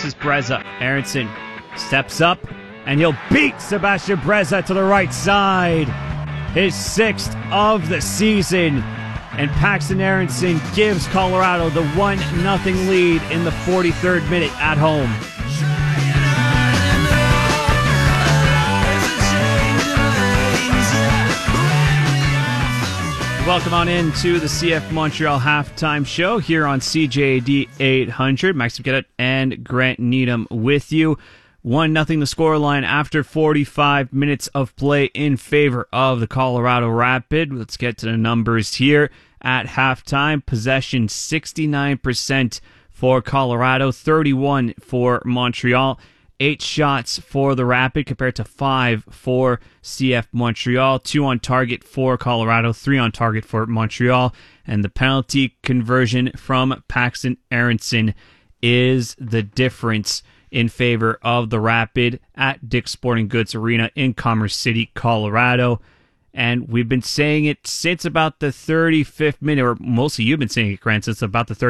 This is Breza. Aronson steps up, and he'll beat Sebastian Breza to the right side. His 6th of the season. And Paxton Aronson gives Colorado the 1-0 lead in the 43rd minute at home. Welcome on in to the CF Montreal halftime show here on CJAD 800. Max McGinnett and Grant Needham with you. 1-0 the scoreline after 45 minutes of play in favor of the Colorado Rapid. Let's get to the numbers here at halftime. Possession 69% for Colorado, 31 for Montreal. 8 shots for the Rapid compared to 5 for CF Montreal. 2 on target for Colorado, 3 on target for Montreal. And the penalty conversion from Paxton Aronson is the difference in favor of the Rapid at Dick's Sporting Goods Arena in Commerce City, Colorado. And we've been saying it since about the 35th minute, or mostly you've been saying it, Grant, since about the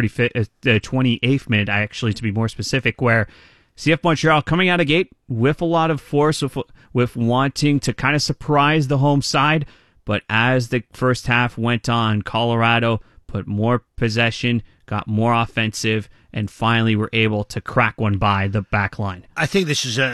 28th minute, actually, to be more specific, where CF Montreal coming out of gate with a lot of force, with wanting to kind of surprise the home side. But as the first half went on, Colorado put more possession, got more offensive, and finally were able to crack one by the back line. I think this is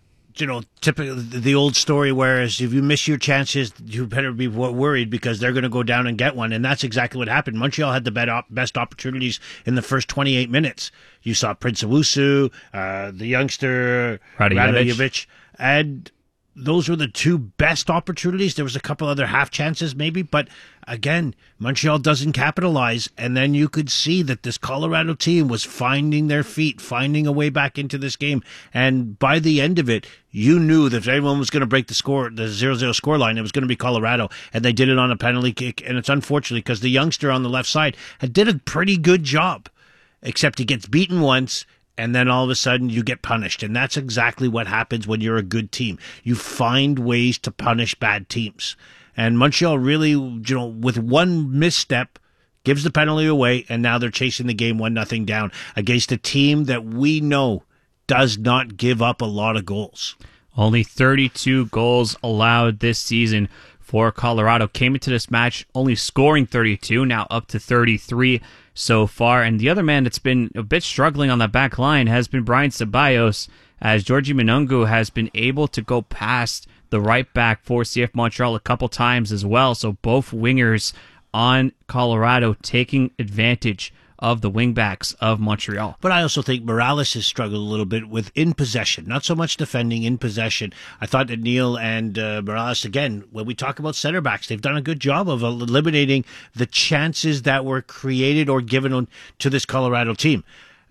typical the old story, whereas if you miss your chances, you better be worried because they're going to go down and get one. And that's exactly what happened. Montreal had the best opportunities in the first 28 minutes. You saw Prince Owusu, the youngster, Radojevic, and those were the 2 best opportunities. There was a couple other half chances maybe, but again, Montreal doesn't capitalize. And then you could see that this Colorado team was finding their feet, finding a way back into this game. And by the end of it, you knew that if anyone was going to break the 0-0 score line, it was going to be Colorado. And they did it on a penalty kick. And it's unfortunate because the youngster on the left side did a pretty good job, except he gets beaten once. And then all of a sudden you get punished. And that's exactly what happens when you're a good team. You find ways to punish bad teams. And Montreal really, with one misstep, gives the penalty away, and now they're chasing the game 1-0 down against a team that we know does not give up a lot of goals. Only 32 goals allowed this season for Colorado. Came into this match only scoring 32, now up to 33 so far. And the other man that's been a bit struggling on that back line has been Brian Ceballos, as Georgie Monungu has been able to go past the right back for CF Montreal a couple times as well. So both wingers on Colorado taking advantage of the wingbacks of Montreal. But I also think Morales has struggled a little bit with in possession, not so much defending, in possession. I thought that Neil and Morales, again, when we talk about center backs, they've done a good job of eliminating the chances that were created or given to this Colorado team.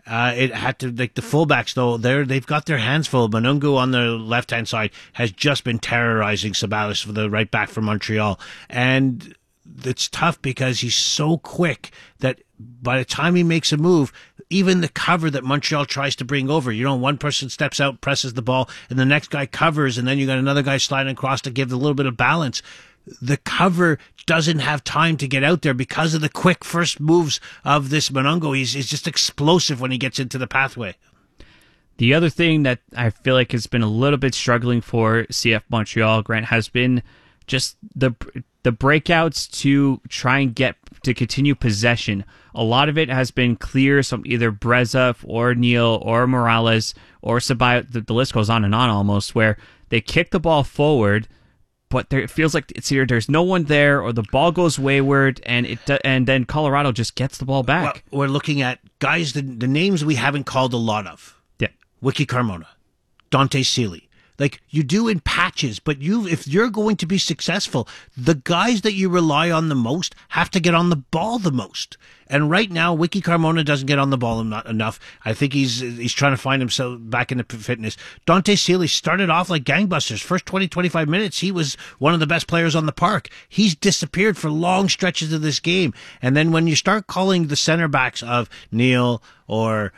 It had to, like the fullbacks though, they've got their hands full. Monungu on the left-hand side has just been terrorizing Ceballos for the right back for Montreal. And it's tough because he's so quick that by the time he makes a move, even the cover that Montreal tries to bring over, one person steps out, presses the ball, and the next guy covers, and then you got another guy sliding across to give a little bit of balance. The cover doesn't have time to get out there because of the quick first moves of this Monungu. He's just explosive when he gets into the pathway. The other thing that I feel like has been a little bit struggling for CF Montreal, Grant, has been just the breakouts to try and get to continue possession. A lot of it has been clear, some either Breza or Neil or Morales or Ceballos, the list goes on and on almost, where they kick the ball forward, but it feels like it's either there's no one there or the ball goes wayward, and then Colorado just gets the ball back. Well, we're looking at guys, the names we haven't called a lot of. Yeah. Wiki Carmona, Dante Sealy. Like you do in patches, but if you're going to be successful, the guys that you rely on the most have to get on the ball the most. And right now, Wiki Carmona doesn't get on the ball enough. I think he's trying to find himself back into fitness. Dante Sealy started off like gangbusters. First 20, 25 minutes, he was one of the best players on the park. He's disappeared for long stretches of this game. And then when you start calling the center backs of Neil or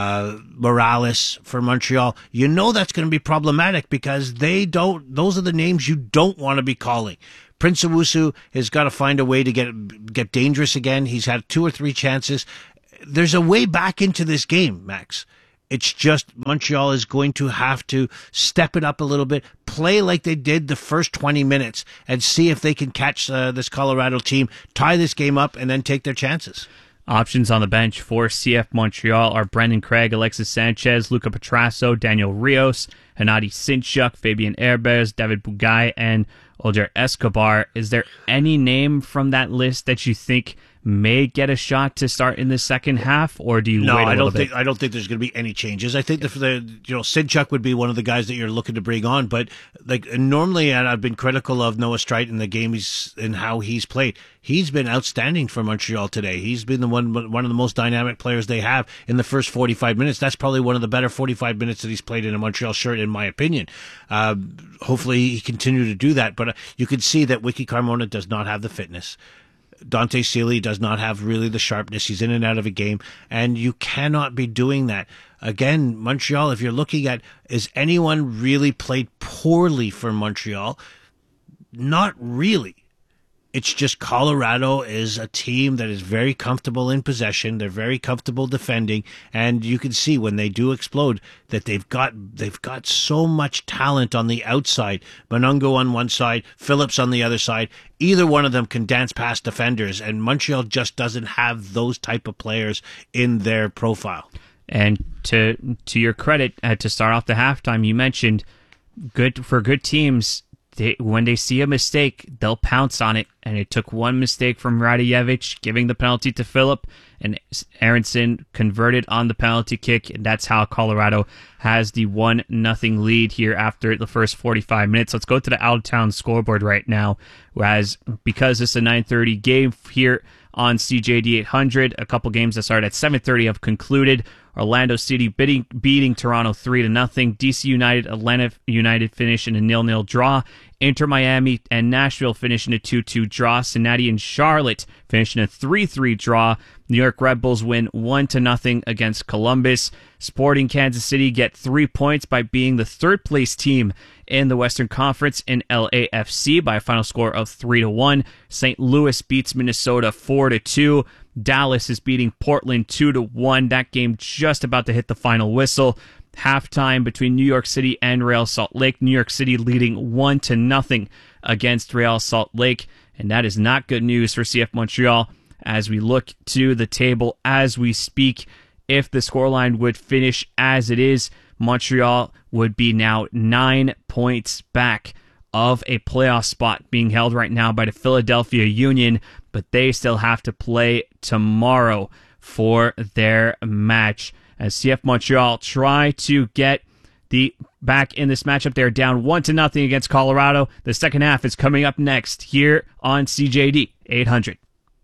Morales for Montreal, you know that's going to be problematic because those are the names you don't want to be calling. Prince Owusu has got to find a way to get dangerous again. He's had 2 or 3 chances. There's a way back into this game, Max. It's just Montreal is going to have to step it up a little bit, play like they did the first 20 minutes, and see if they can catch this Colorado team, tie this game up, and then take their chances. Options on the bench for CF Montreal are Brendan Craig, Alexis Sanchez, Luca Petrasso, Daniel Rios, Hennady Sinchuk, Fabian Herbers, David Bugay, and Olger Escobar. Is there any name from that list that you think may get a shot to start in the second half, or do you wait a little bit? I don't think there's going to be any changes. I think that Sinchuk would be one of the guys that you're looking to bring on, but normally, and I've been critical of Noah Streit in the game and how he's played. He's been outstanding for Montreal today. He's been one of the most dynamic players they have in the first 45 minutes. That's probably one of the better 45 minutes that he's played in a Montreal shirt, in my opinion. Hopefully, he continue to do that. But you can see that Wiki Carmona does not have the fitness. Dante Sealy does not have really the sharpness. He's in and out of a game, and you cannot be doing that. Again, Montreal, if you're looking at, is anyone really played poorly for Montreal? Not really. It's just Colorado is a team that is very comfortable in possession. They're very comfortable defending, and you can see when they do explode that they've got so much talent on the outside. Monungo on one side, Phillips on the other side. Either one of them can dance past defenders, and Montreal just doesn't have those type of players in their profile. And to your credit, to start off the halftime, you mentioned good teams. When they see a mistake, they'll pounce on it. And it took one mistake from Radijevich, giving the penalty to Phillip, and Aronson converted on the penalty kick, and that's how Colorado has the 1-0 lead here after the first 45 minutes. Let's go to the out-of-town scoreboard right now, because it's a 9:30 game here on CJD 800. A couple games that started at 7:30 have concluded. Orlando City beating Toronto 3-0. DC United, Atlanta United finish in a 0-0 draw. Inter Miami and Nashville finish in a 2-2 draw. Cincinnati and Charlotte finish in a 3-3 draw. New York Red Bulls win 1-0 against Columbus. Sporting Kansas City get 3 points by being the third place team in the Western Conference in LAFC by a final score of 3-1. St. Louis beats Minnesota 4-2. Dallas is beating Portland 2-1. That game just about to hit the final whistle. Halftime between New York City and Real Salt Lake. New York City leading 1-0 against Real Salt Lake. And that is not good news for CF Montreal as we look to the table as we speak. If the scoreline would finish as it is, Montreal would be now 9 points back of a playoff spot being held right now by the Philadelphia Union, but they still have to play tomorrow for their match. As CF Montreal try to get back in this matchup, they're down 1-0 against Colorado. The second half is coming up next here on CJD 800.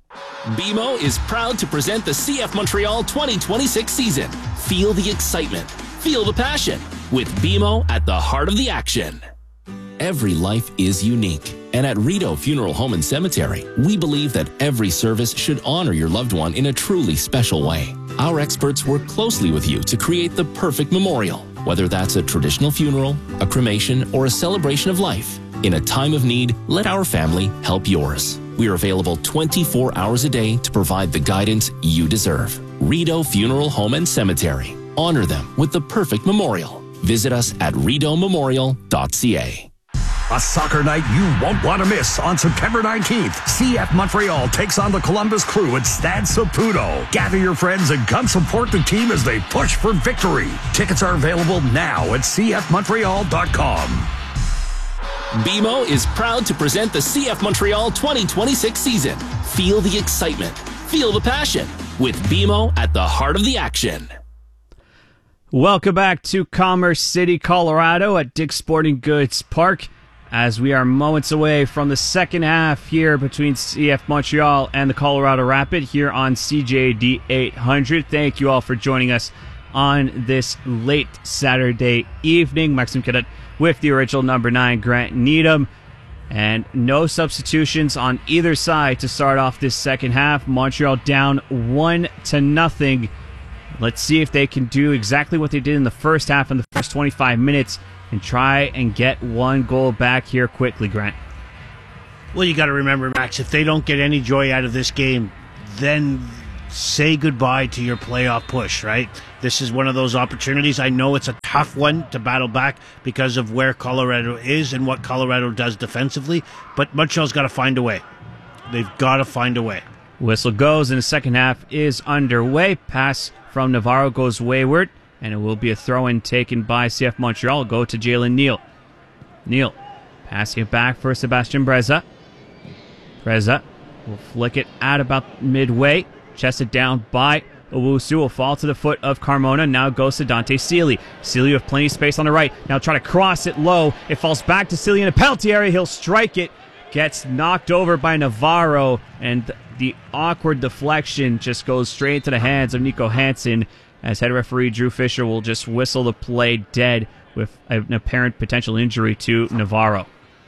BMO is proud to present the CF Montreal 2026 season. Feel the excitement. Feel the passion. With BMO at the heart of the action. Every life is unique, and at Rideau Funeral Home and Cemetery, we believe that every service should honor your loved one in a truly special way. Our experts work closely with you to create the perfect memorial, whether that's a traditional funeral, a cremation, or a celebration of life. In a time of need, let our family help yours. We are available 24 hours a day to provide the guidance you deserve. Rideau Funeral Home and Cemetery. Honor them with the perfect memorial. Visit us at rideaumemorial.ca. A soccer night you won't want to miss on September 19th. CF Montreal takes on the Columbus Crew at Stade Saputo. Gather your friends and come support the team as they push for victory. Tickets are available now at cfmontreal.com. BMO is proud to present the CF Montreal 2026 season. Feel the excitement. Feel the passion. With BMO at the heart of the action. Welcome back to Commerce City, Colorado at Dick's Sporting Goods Park, as we are moments away from the second half here between CF Montreal and the Colorado Rapid here on CJD 800. Thank you all for joining us on this late Saturday evening. Maxime Cadet with the original number 9, Grant Needham. And no substitutions on either side to start off this second half. Montreal down 1-0. Let's see if they can do exactly what they did in the first half in the first 25 minutes and try and get one goal back here quickly, Grant. Well, you got to remember, Max, if they don't get any joy out of this game, then say goodbye to your playoff push, right? This is one of those opportunities. I know it's a tough one to battle back because of where Colorado is and what Colorado does defensively, but Montreal's got to find a way. They've got to find a way. Whistle goes, and the second half is underway. Pass from Navarro goes wayward, and it will be a throw-in taken by CF Montreal. Go to Jalen Neal. Neal passing it back for Sebastian Breza. Breza will flick it at about midway. Chested down by Owusu. Will fall to the foot of Carmona. Now goes to Dante Sealy. Sealy with plenty of space on the right. Now try to cross it low. It falls back to Sealy in the penalty area. He'll strike it. Gets knocked over by Navarro. And the awkward deflection just goes straight into the hands of Nico Hansen, as head referee Drew Fisher will just whistle the play dead with an apparent potential injury to Navarro.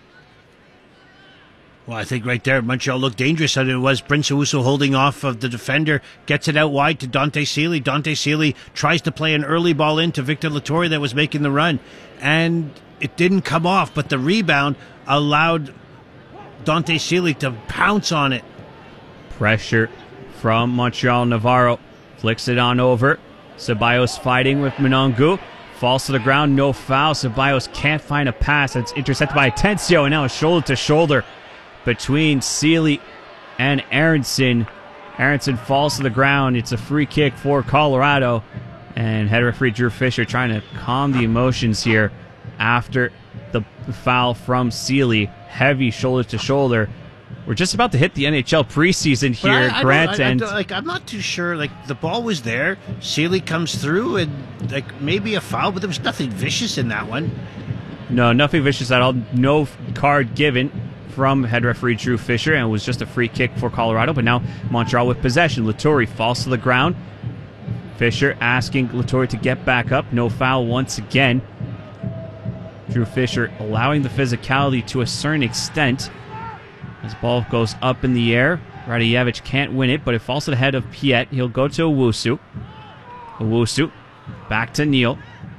Well, I think right there, Montreal looked dangerous. And it was Prince Owusu holding off of the defender, gets it out wide to Dante Sealy. Dante Sealy tries to play an early ball into Victor Latorre that was making the run, and it didn't come off, but the rebound allowed Dante Sealy to pounce on it. Pressure from Montreal. Navarro flicks it on over. Ceballos fighting with Monongu. Falls to the ground, no foul. Ceballos can't find a pass. It's intercepted by Atencio, and now it's shoulder to shoulder between Sealy and Aronson. Aronson falls to the ground. It's a free kick for Colorado. And head referee Drew Fisher trying to calm the emotions here after the foul from Sealy. Heavy shoulder to shoulder. We're just about to hit the NHL preseason here, Grant. I'm not too sure. Like, the ball was there. Sealy comes through, and like maybe a foul, but there was nothing vicious in that one. No, nothing vicious at all. No card given from head referee Drew Fisher, and it was just a free kick for Colorado. But now Montreal with possession. Latorre falls to the ground. Fisher asking Latorre to get back up. No foul once again. Drew Fisher allowing the physicality to a certain extent. As ball goes up in the air, Radijevich can't win it, but it falls to the head of Piet. He'll go to Owusu. Owusu back to Neal.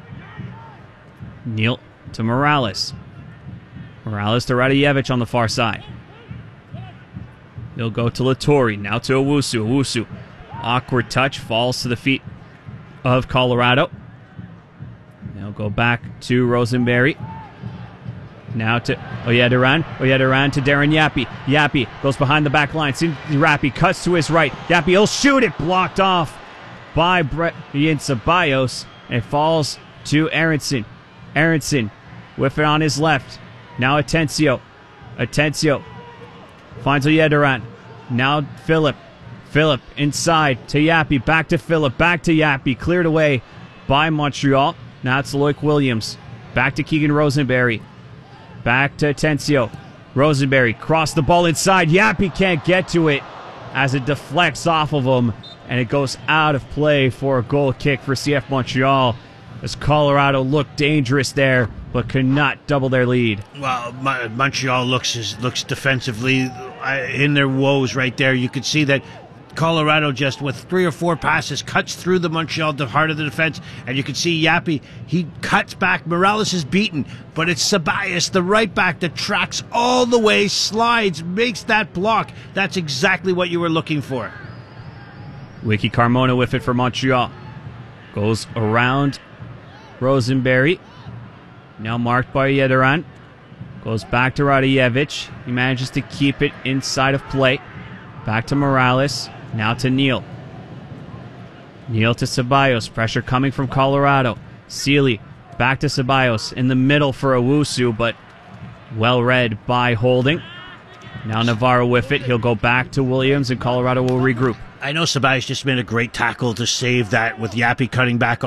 Neal to Morales. Morales to Radijevich on the far side. He'll go to Latorre. Now to Owusu. Owusu. Awkward touch. Falls to the feet of Colorado. Now go back to Rosenberry. Now to Oyederan. Oyederan to Darren Yapi. Yapi goes behind the back line. Yapi cuts to his right. Yapi, he'll shoot it. Blocked off by Ian Ceballos. And it falls to Aronson. Aronson with it on his left. Now Atencio. Atencio finds Oyederan. Now Philip. Philip inside to Yapi. Back to Philip. Back to Yapi. Cleared away by Montreal. Now it's Loic Williams. Back to Keegan Rosenberry. Back to Atencio. Rosenberry crossed the ball inside. Yapi can't get to it as it deflects off of him, and it goes out of play for a goal kick for CF Montreal, as Colorado looked dangerous there but could not double their lead. Well, Montreal looks defensively in their woes right there. You could see that Colorado just with 3 or 4 passes cuts through the Montreal, the heart of the defense, and you can see Yapi, he cuts back. Morales is beaten, but it's Ceballos, the right back, that tracks all the way, slides, makes that block. That's exactly what you were looking for. Wiki Carmona with it for Montreal. Goes around Rosenberry. Now marked by Yederan. Goes back to Radijevich. He manages to keep it inside of play. Back to Morales. Now to Neal. Neal to Ceballos. Pressure coming from Colorado. Sealy back to Ceballos. In the middle for Owusu, but well read by Holding. Now Navarro with it. He'll go back to Williams, and Colorado will regroup. I know Ceballos just made a great tackle to save that with Yapi cutting back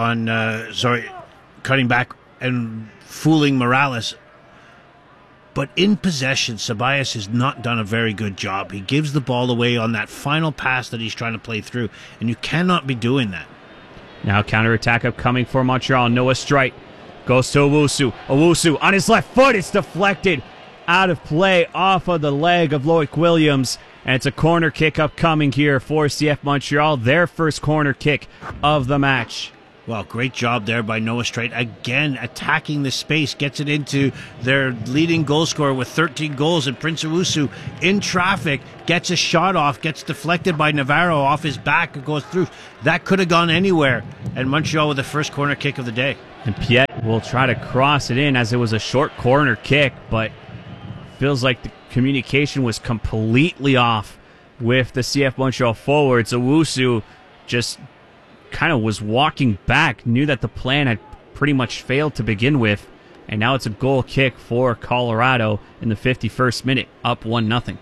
and fooling Morales. But in possession, Ceballos has not done a very good job. He gives the ball away on that final pass that he's trying to play through, and you cannot be doing that. Now counterattack upcoming for Montreal. Noah Strite goes to Owusu. Owusu on his left foot. It's deflected out of play off of the leg of Loic Williams. And it's a corner kick upcoming here for CF Montreal. Their first corner kick of the match. Well, great job there by Noah Streit. Again, attacking the space, gets it into their leading goal scorer with 13 goals, and Prince Owusu in traffic, gets a shot off, gets deflected by Navarro off his back, and goes through. That could have gone anywhere, and Montreal with the first corner kick of the day. And Piet will try to cross it in as it was a short corner kick, but feels like the communication was completely off with the CF Montreal forwards. Owusu just kind of was walking back, knew that the plan had pretty much failed to begin with, and now it's a goal kick for Colorado in the 51st minute, up 1-0.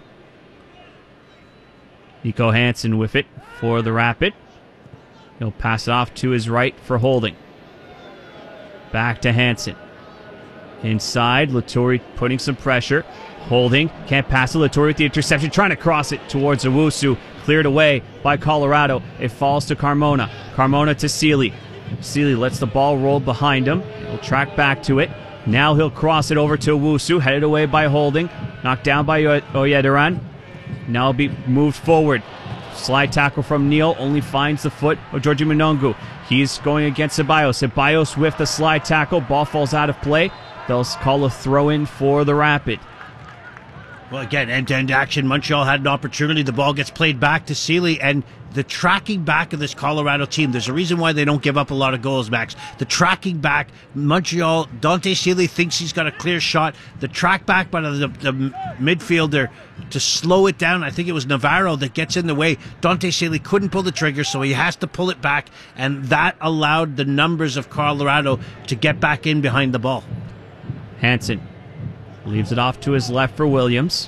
Nico Hansen with it for the Rapid. He'll pass it off to his right for Holding. Back to Hansen. Inside, Laturi putting some pressure. Holding, can't pass it. Laturi with the interception, trying to cross it towards Owusu. Cleared away by Colorado. It falls to Carmona. Carmona to Sealy. Sealy lets the ball roll behind him. He'll track back to it. Now he'll cross it over to Owusu. Headed away by Holding. Knocked down by Oyederan. Now be moved forward. Slide tackle from Neal. Only finds the foot of Georgie Monongu. He's going against Ceballos. Ceballos with the slide tackle. Ball falls out of play. They'll call a throw-in for the Rapid. Well, again, end-to-end action. Montreal had an opportunity. The ball gets played back to Sealy, and the tracking back of this Colorado team, there's a reason why they don't give up a lot of goals, Max. The tracking back, Montreal, Dante Sealy thinks he's got a clear shot. The track back by the midfielder to slow it down, I think it was Navarro that gets in the way. Dante Sealy couldn't pull the trigger, so he has to pull it back, and that allowed the numbers of Colorado to get back in behind the ball. Hansen leaves it off to his left for Williams.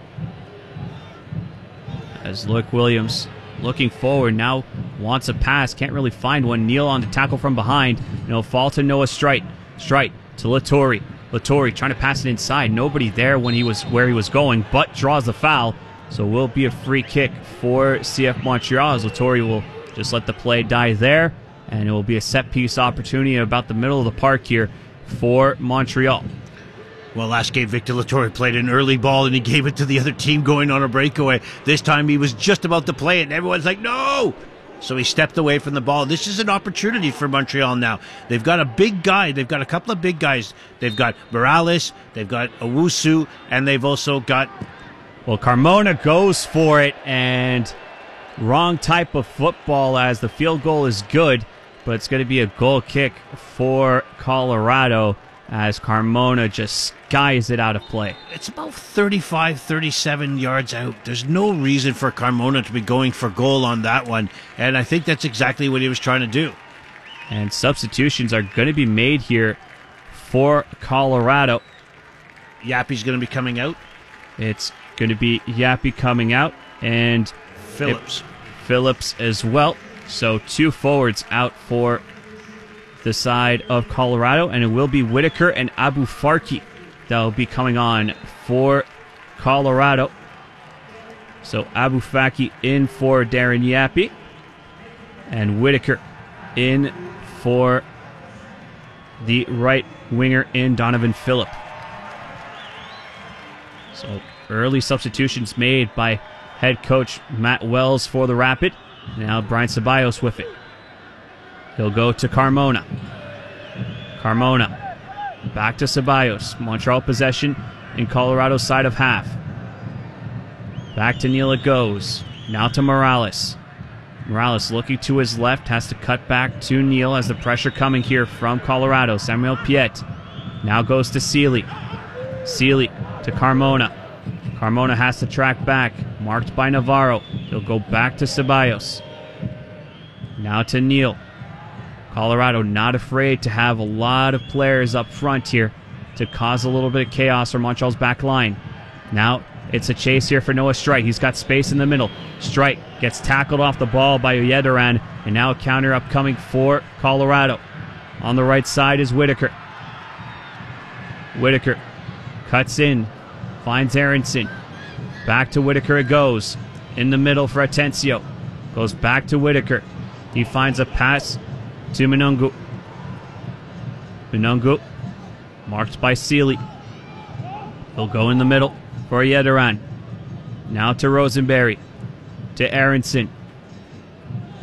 As Luke Williams looking forward now wants a pass, can't really find one. Neal on the tackle from behind, and it'll fall to Noah Streit. Streit to Laturi. Laturi trying to pass it inside. Nobody there when he was where he was going, but draws the foul. So it will be a free kick for CF Montreal as Laturi will just let the play die there, and it will be a set piece opportunity about the middle of the park here for Montreal. Well, last game, Victor Laturi played an early ball and he gave it to the other team going on a breakaway. This time he was just about to play it and everyone's like, no! So he stepped away from the ball. This is an opportunity for Montreal now. They've got a big guy. They've got a couple of big guys. They've got Morales, they've got Owusu, and they've also got... Well, Carmona goes for it, and wrong type of football as the field goal is good, but it's going to be a goal kick for Colorado as Carmona just skies it out of play. It's about 35, 37 yards out. There's no reason for Carmona to be going for goal on that one, and I think that's exactly what he was trying to do. And substitutions are going to be made here for Colorado. Yappy's going to be coming out. It's going to be Yappy coming out, and Phillips as well. So two forwards out for the side of Colorado, and it will be Whitaker and Abu Farki that will be coming on for Colorado. So Abu Farki in for Darren Yappy, and Whitaker in for the right winger in Donovan Phillip. So early substitutions made by head coach Matt Wells for the Rapid. Now Brian Ceballos with it. He'll go to Carmona. Carmona. Back to Ceballos. Montreal possession in Colorado's side of half. Back to Neal it goes. Now to Morales. Morales looking to his left. Has to cut back to Neal as the pressure coming here from Colorado. Samuel Piet. Now goes to Sealy. Sealy to Carmona. Carmona has to track back. Marked by Navarro. He'll go back to Ceballos. Now to Neal. Colorado not afraid to have a lot of players up front here to cause a little bit of chaos for Montreal's back line. Now it's a chase here for Noah Streit. He's got space in the middle. Streit gets tackled off the ball by Oyederan, and now a counter upcoming for Colorado. On the right side is Whitaker. Whitaker cuts in, finds Aronson. Back to Whitaker it goes. In the middle for Atencio. Goes back to Whitaker. He finds a pass to Monongu. Monongu, marked by Sealy. He'll go in the middle for Oyederan. Now to Rosenberry. To Aronson.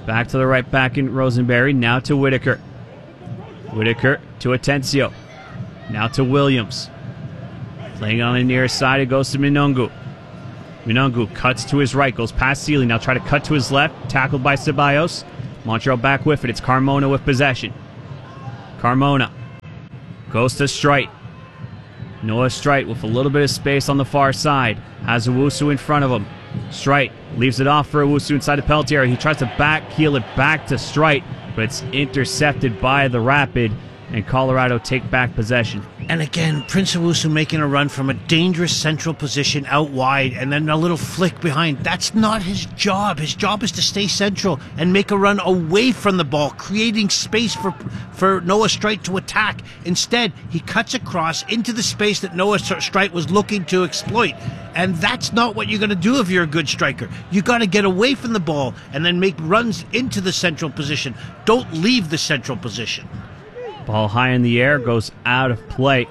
Back to the right back in Rosenberry. Now to Whitaker. Whitaker to Atencio. Now to Williams. Playing on the near side, it goes to Minungu. Minungu cuts to his right, goes past Sealy. Now try to cut to his left. Tackled by Ceballos. Montreal back with it. It's Carmona with possession. Carmona goes to Strite. Noah Strite with a little bit of space on the far side. Has Owusu in front of him. Strite leaves it off for Owusu inside the penalty area. He tries to heel it back to Strite, but it's intercepted by the Rapid, and Colorado take back possession. And again, Prince Owusu making a run from a dangerous central position out wide and then a little flick behind. That's not his job. His job is to stay central and make a run away from the ball, creating space for Noah Strite to attack. Instead, he cuts across into the space that Noah Strite was looking to exploit. And that's not what you're going to do if you're a good striker. You got to get away from the ball and then make runs into the central position. Don't leave the central position. Ball high in the air, goes out of play.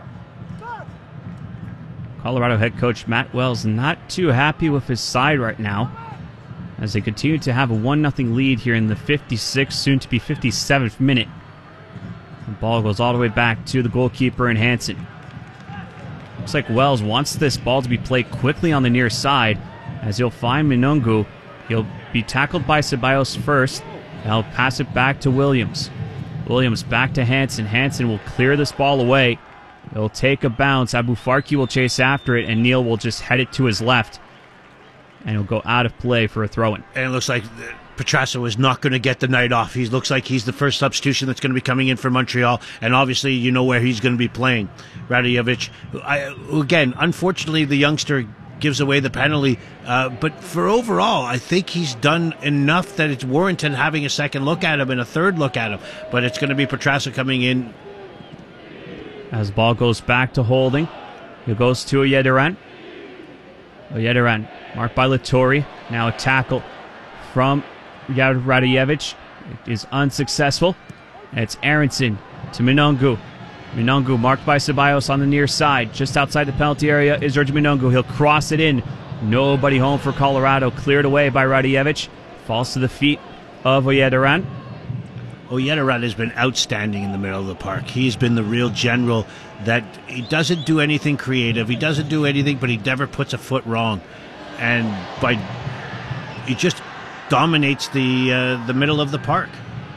Colorado head coach Matt Wells not too happy with his side right now, as they continue to have a 1-0 lead here in the 56th, soon to be 57th minute. The ball goes all the way back to the goalkeeper in Hansen. Looks like Wells wants this ball to be played quickly on the near side, as he'll find Minungu. He'll be tackled by Ceballos first, and he'll pass it back to Williams. Williams back to Hansen. Hansen will clear this ball away. It'll take a bounce. Abu Farki will chase after it, and Neal will just head it to his left. And he'll go out of play for a throw-in. And it looks like Petrasso is not going to get the night off. He looks like he's the first substitution that's going to be coming in for Montreal. And obviously, you know where he's going to be playing. Radojevic. Again, unfortunately, the youngster gives away the penalty. But for overall, I think he's done enough that it's warranted having a second look at him and a third look at him. But it's going to be Petrasso coming in. As the ball goes back to Holding, it goes to Oyederan. Oyederan, marked by Lattori. Now a tackle from Radojevic. It is unsuccessful. And it's Aronson to Minungu. Minungu marked by Ceballos on the near side. Just outside the penalty area is George Minungu. He'll cross it in. Nobody home for Colorado. Cleared away by Radojevic. Falls to the feet of Oyederan. Oyederan has been outstanding in the middle of the park. He's been the real general that he doesn't do anything creative. He doesn't do anything, but he never puts a foot wrong. And he just dominates the middle of the park.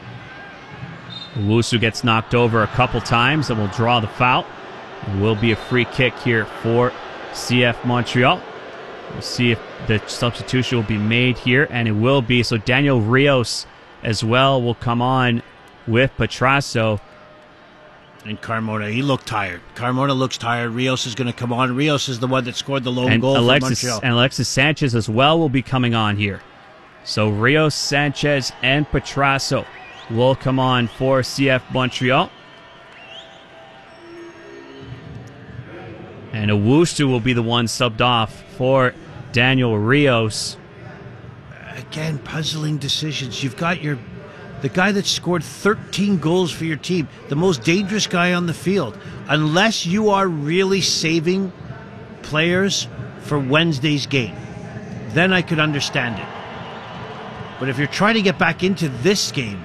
Owusu gets knocked over a couple times and will draw the foul. It will be a free kick here for CF Montreal. We'll see if the substitution will be made here, and it will be. So Daniel Rios as well will come on with Petrasso. And Carmona, he looked tired. Carmona looks tired. Rios is going to come on. Rios is the one that scored the lone goal for Montreal. And Alexis Sanchez as well will be coming on here. So Rios, Sanchez, and Petrasso will come on for CF Montreal. And Owusu will be the one subbed off for Daniel Rios. Again, puzzling decisions. You've got the guy that scored 13 goals for your team, the most dangerous guy on the field. Unless you are really saving players for Wednesday's game, then I could understand it. But if you're trying to get back into this game,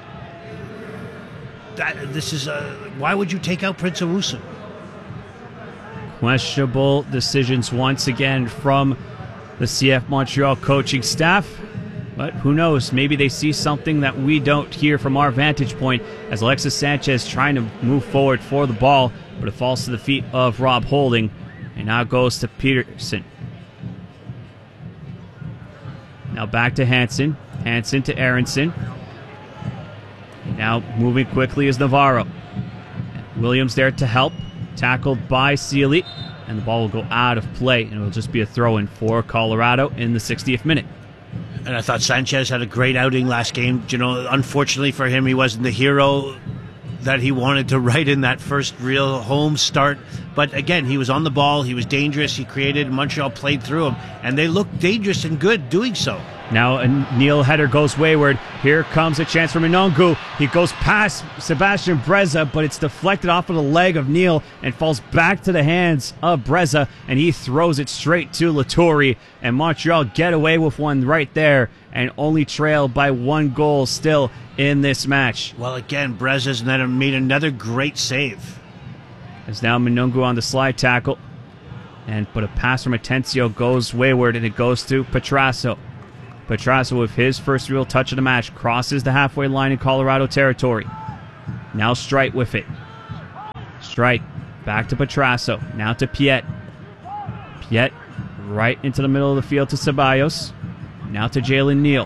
why would you take out Prince Owusu? Questionable decisions once again from the CF Montreal coaching staff. But who knows? Maybe they see something that we don't hear from our vantage point, as Alexis Sanchez trying to move forward for the ball, but it falls to the feet of Rob Holding, and now goes to Peterson. Now back to Hansen. Hansen to Aronson. Now moving quickly is Navarro. Williams there to help. Tackled by Sealy. And the ball will go out of play. And it will just be a throw-in for Colorado in the 60th minute. And I thought Sanchez had a great outing last game. You know, unfortunately for him, he wasn't the hero that he wanted to write in that first real home start. But again, he was on the ball. He was dangerous. He created. Montreal played through him. And they looked dangerous and good doing so. Now a Neal header goes wayward. Here comes a chance for Minongu. He goes past Sebastian Breza, but it's deflected off of the leg of Neal and falls back to the hands of Breza, and he throws it straight to Laturi. And Montreal get away with one right there and only trail by 1 goal still in this match. Well, again, Breza's made another great save. As now Minongu on the slide tackle. But a pass from Atencio goes wayward, and it goes to Petrasso. Petrasso, with his first real touch of the match, crosses the halfway line in Colorado territory. Now Streit with it. Streit back to Petrasso. Now to Piet. Piet right into the middle of the field to Ceballos. Now to Jalen Neal.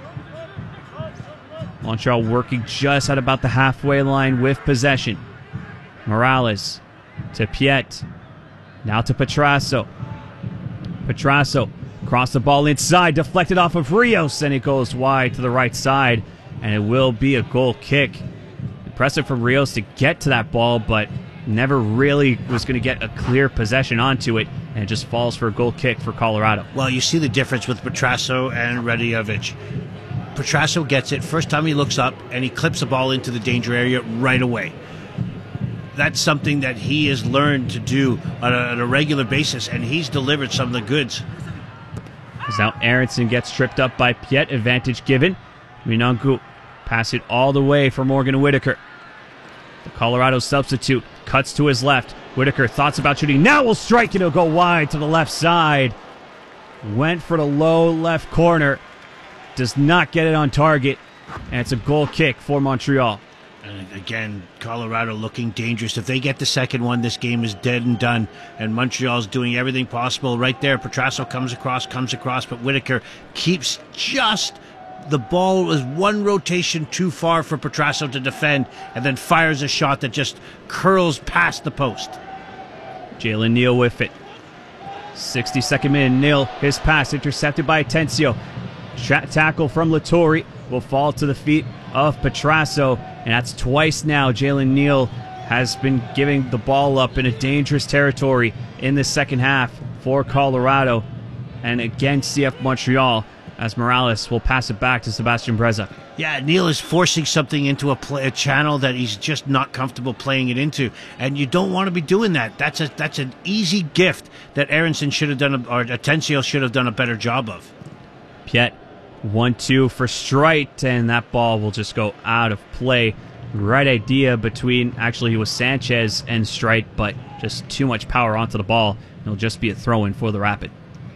Montreal working just at about the halfway line with possession. Morales to Piet. Now to Petrasso. Petrasso cross the ball inside, deflected off of Rios, and it goes wide to the right side, and it will be a goal kick. Impressive from Rios to get to that ball, but never really was going to get a clear possession onto it, and it just falls for a goal kick for Colorado. Well, you see the difference with Petrasso and Radiovic. Petrasso gets it, first time he looks up, and he clips the ball into the danger area right away. That's something that he has learned to do on a regular basis, and he's delivered some of the goods. As now Aronson gets tripped up by Piet, advantage given. Minongu pass it all the way for Morgan Whitaker. The Colorado substitute cuts to his left. Whitaker thoughts about shooting. Now will strike, and it'll go wide to the left side. Went for the low left corner. Does not get it on target, and it's a goal kick for Montreal. And again, Colorado looking dangerous. If they get the second one, this game is dead and done. And Montreal's doing everything possible right there. Petrasso comes across, but Whitaker keeps just... The ball was one rotation too far for Petrasso to defend, and then fires a shot that just curls past the post. Jalen Neal with it. 62nd minute, Neal, his pass intercepted by Atencio. Tackle from Laturi will fall to the feet of Petrasso, and that's twice now Jalen Neal has been giving the ball up in a dangerous territory in the second half for Colorado and against CF Montreal, as Morales will pass it back to Sebastian Breza. Yeah, Neal is forcing something into a channel that he's just not comfortable playing it into, and you don't want to be doing that. That's an easy gift that Aronson should have done, or Atencio should have done a better job of. Piet 1-2 for Streit, and that ball will just go out of play. Right idea between, actually, it was Sanchez and Streit, but just too much power onto the ball. It'll just be a throw-in for the Rapid.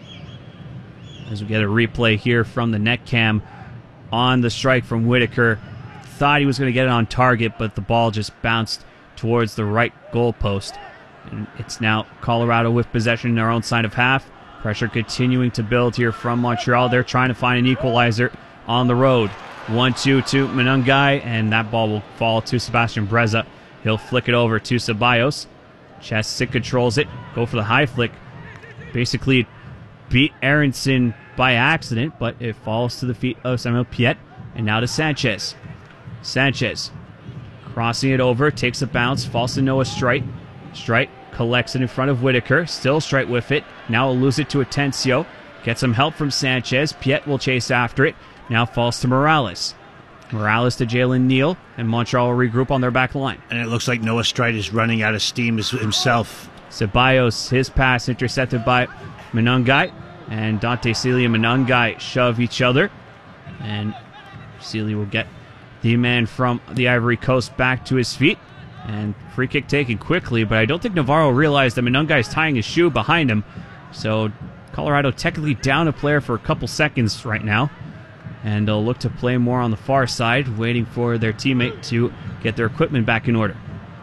As we get a replay here from the net cam on the strike from Whitaker. Thought he was going to get it on target, but the ball just bounced towards the right goal post. And it's now Colorado with possession in their own side of half. Pressure continuing to build here from Montreal. They're trying to find an equalizer on the road. 1-2 to Menungai, and that ball will fall to Sebastian Breza. He'll flick it over to Ceballos. Chesic controls it. Go for the high flick. Basically beat Aronson by accident, but it falls to the feet of Samuel Piet. And now to Sanchez. Sanchez crossing it over, takes a bounce, falls to Noah Streit. Streit collects it in front of Whitaker. Still Streit with it. Now will lose it to Atencio. Gets some help from Sanchez. Piet will chase after it. Now falls to Morales. Morales to Jalen Neal, and Montreal will regroup on their back line. And it looks like Noah Streit is running out of steam himself. Ceballos, his pass intercepted by Menungai, and Dante Sealy and Menungai shove each other. And Sealy will get the man from the Ivory Coast back to his feet. And free kick taken quickly, but I don't think Navarro realized that Menungai is tying his shoe behind him. So Colorado technically down a player for a couple seconds right now. And they'll look to play more on the far side, waiting for their teammate to get their equipment back in order.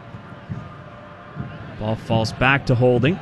Ball falls back to Holding.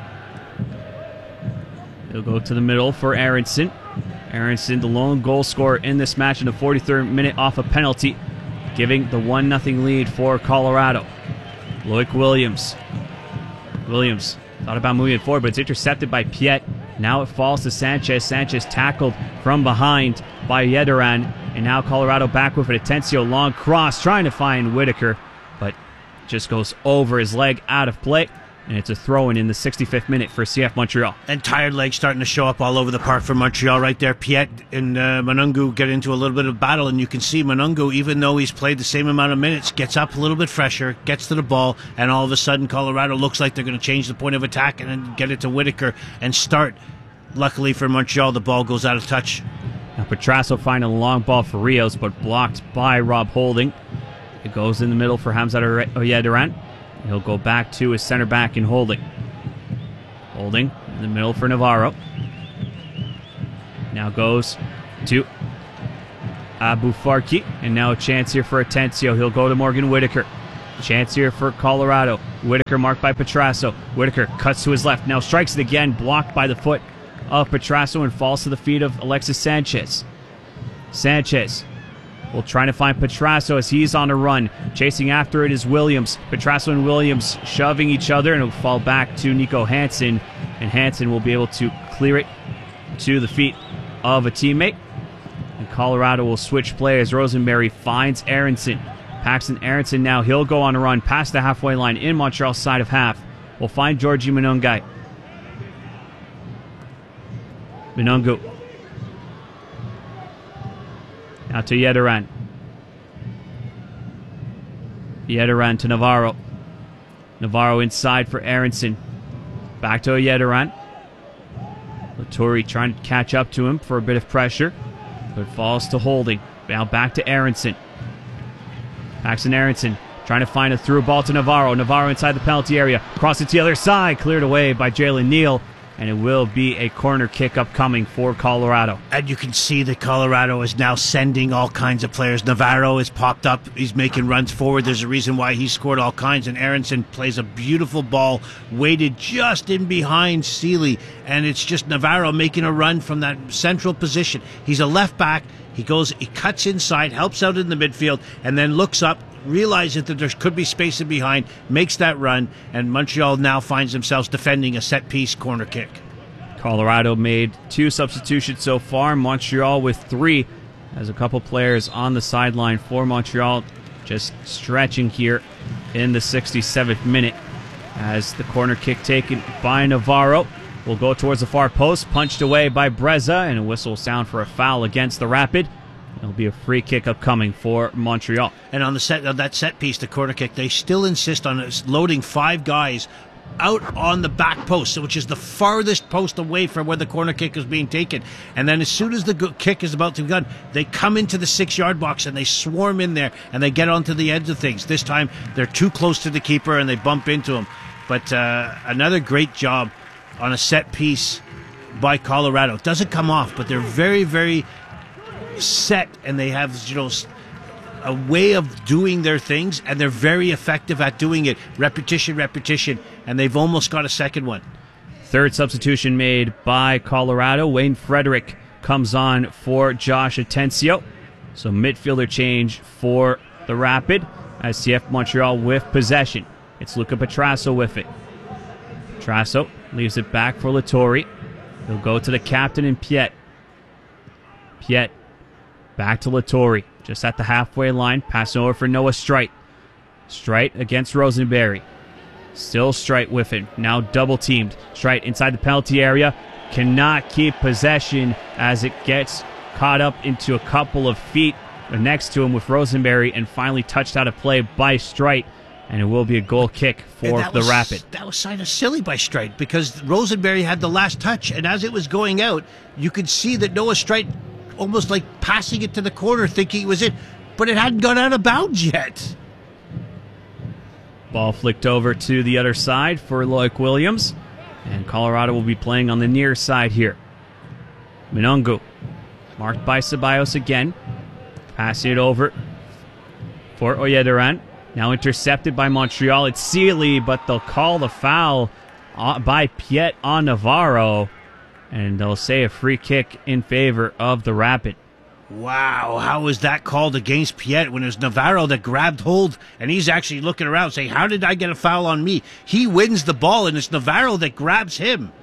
He'll go to the middle for Aronson. Aronson, the lone goal scorer in this match in the 43rd minute off a penalty, giving the 1-0 lead for Colorado. Loic Williams. Williams thought about moving it forward, but it's intercepted by Piet. Now it falls to Sanchez. Sanchez tackled from behind by Yediran. And now Colorado back with an Atencio long cross, trying to find Whitaker, but just goes over his leg, out of play. And it's a throw-in in the 65th minute for CF Montreal. And tired legs starting to show up all over the park for Montreal right there. Piet and Monungu get into a little bit of battle, and you can see Monungu, even though he's played the same amount of minutes, gets up a little bit fresher, gets to the ball, and all of a sudden Colorado looks like they're going to change the point of attack and then get it to Whitaker and start. Luckily for Montreal, the ball goes out of touch. Now Petrasso finding a long ball for Rios, but blocked by Rob Holding. It goes in the middle for Hamza Oyederan. He'll go back to his center back in Holding. Holding in the middle for Navarro. Now goes to Abu Farki. And now a chance here for Atencio. He'll go to Morgan Whitaker. Chance here for Colorado. Whitaker marked by Petrasso. Whitaker cuts to his left. Now strikes it again. Blocked by the foot of Petrasso and falls to the feet of Alexis Sanchez. Sanchez will try to find Petrasso as he's on a run. Chasing after it is Williams. Petrasso and Williams shoving each other, and it'll fall back to Nico Hansen. And Hansen will be able to clear it to the feet of a teammate. And Colorado will switch players. Rosenberry finds Aronson. Paxton Aronson now, he'll go on a run past the halfway line in Montreal's side of half. We'll find Georgie Monungai. Monungu. Now to Yederan. Yederan to Navarro. Navarro inside for Aronson. Back to Yederan. Laturi trying to catch up to him for a bit of pressure, but falls to Holding. Now back to Aronson. Paxton Aronson trying to find a through ball to Navarro. Navarro inside the penalty area. Cross it to the other side. Cleared away by Jalen Neal. And it will be a corner kick upcoming for Colorado. And you can see that Colorado is now sending all kinds of players. Navarro has popped up. He's making runs forward. There's a reason why he scored all kinds. And Aronson plays a beautiful ball, weighted just in behind Seeley. And it's just Navarro making a run from that central position. He's a left back. He cuts inside, helps out in the midfield, and then looks up, realizes that there could be space in behind, makes that run, and Montreal now finds themselves defending a set-piece corner kick. Colorado made 2 substitutions so far. Montreal with 3, as a couple players on the sideline for Montreal, just stretching here in the 67th minute, as the corner kick taken by Navarro will go towards the far post, punched away by Breza, and a whistle sound for a foul against the Rapid. It'll be a free kick upcoming for Montreal. And on that set piece, the corner kick, they still insist on loading 5 guys out on the back post, which is the farthest post away from where the corner kick is being taken. And then as soon as the kick is about to be done, they come into the 6-yard box and they swarm in there and they get onto the edge of things. This time they're too close to the keeper and they bump into him. But another great job on a set piece by Colorado. It doesn't come off, but they're very, very set, and they have, a way of doing their things, and they're very effective at doing it. Repetition, and they've almost got a second one. Third substitution made by Colorado. Wayne Frederick comes on for Josh Atencio. So midfielder change for the Rapid as CF Montreal with possession. It's Luca Petrasso with it. Petrasso leaves it back for Lattori. He'll go to the captain and Piet. Piet back to Lattori. Just at the halfway line. Passing over for Noah Streit. Streit against Rosenberry. Still Streit with it. Now double teamed. Streit inside the penalty area. Cannot keep possession as it gets caught up into a couple of feet next to him with Rosenberry and finally touched out of play by Streit. And it will be a goal kick for the Rapid. That was kind of silly by Streit because Rosenberry had the last touch, and as it was going out, you could see that Noah Streit almost like passing it to the corner thinking it was it, but it hadn't gone out of bounds yet. Ball flicked over to the other side for Loic Williams, and Colorado will be playing on the near side here. Monungu, marked by Ceballos again, passing it over for Oyederan. Now intercepted by Montreal. It's Seeley, but they'll call the foul by Piet on Navarro. And they'll say a free kick in favor of the Rapid. Wow, how was that called against Piet when it was Navarro that grabbed hold? And he's actually looking around saying, how did I get a foul on me? He wins the ball, and it's Navarro that grabs him.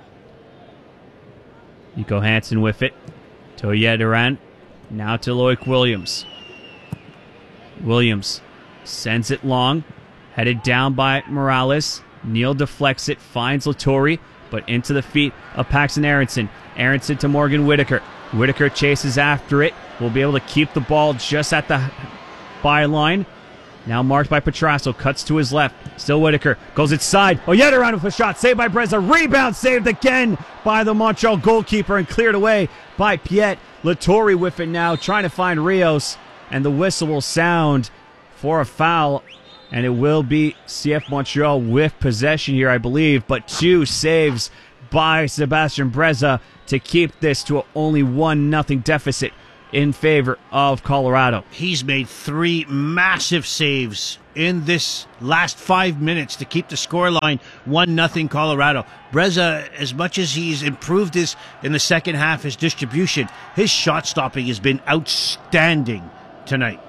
Nico Hansen with it. To Oyederan. Now to Loic Williams. Williams sends it long, headed down by Morales. Neal deflects it, finds Latore, but into the feet of Paxton Aronson. Aronson to Morgan Whitaker. Whitaker chases after it. Will be able to keep the ball just at the byline. Now marked by Petrasso. Cuts to his left. Still Whitaker. Goes inside. Oyederan with a shot. Saved by Breza. Rebound saved again by the Montreal goalkeeper and cleared away by Piet. Latore with it now. Trying to find Rios. And the whistle will sound for a foul. And it will be CF Montreal with possession here, I believe. But 2 saves by Sebastian Breza to keep this to only 1-0 deficit in favor of Colorado. He's made 3 massive saves in this last 5 minutes to keep the scoreline 1-0 Colorado. Breza, as much as he's improved in the second half, his distribution, his shot stopping has been outstanding tonight.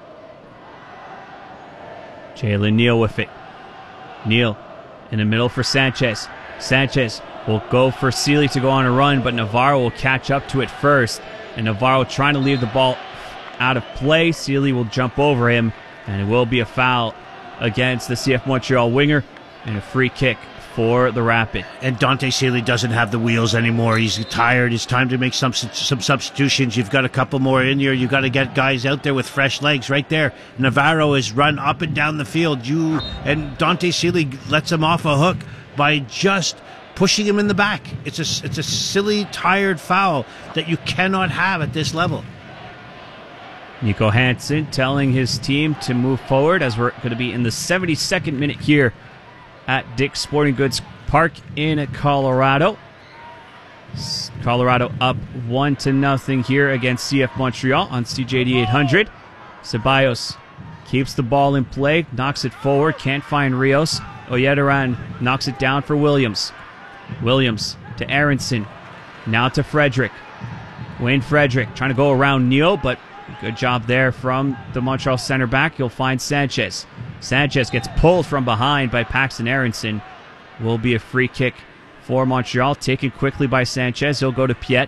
Jalen Neal with it. Neal in the middle for Sanchez. Sanchez will go for Sealy to go on a run, but Navarro will catch up to it first. And Navarro trying to leave the ball out of play. Sealy will jump over him, and it will be a foul against the CF Montreal winger and a free kick for the Rapid. And Dante Sealy doesn't have the wheels anymore. He's tired. It's time to make some substitutions. You've got a couple more in here. You've got to get guys out there with fresh legs right there. Navarro is run up and down the field. And Dante Sealy lets him off a hook by just pushing him in the back. It's a silly, tired foul that you cannot have at this level. Nico Hansen telling his team to move forward as we're going to be in the 72nd minute here at Dick's Sporting Goods Park in Colorado. Colorado up 1-0 here against CF Montreal on CJD 800. Ceballos keeps the ball in play, knocks it forward, can't find Rios. Oyederan knocks it down for Williams. Williams to Aronson. Now to Frederick. Wayne Frederick trying to go around Neal, but good job there from the Montreal center back. You'll find Sanchez. Sanchez gets pulled from behind by Paxton Aronson. Will be a free kick for Montreal. Taken quickly by Sanchez. He'll go to Piet.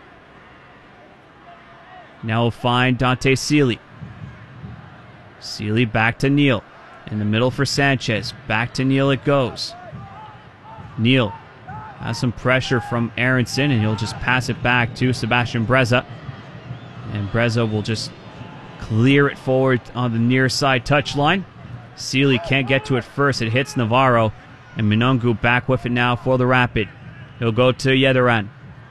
Now we'll find Dante Sealy. Sealy back to Neal. In the middle for Sanchez. Back to Neal it goes. Neal has some pressure from Aronson, and he'll just pass it back to Sebastian Breza. And Breza will just clear it forward on the near side touchline. Sealy can't get to it first. It hits Navarro. And Minongu back with it now for the Rapid. He'll go to Oyederan.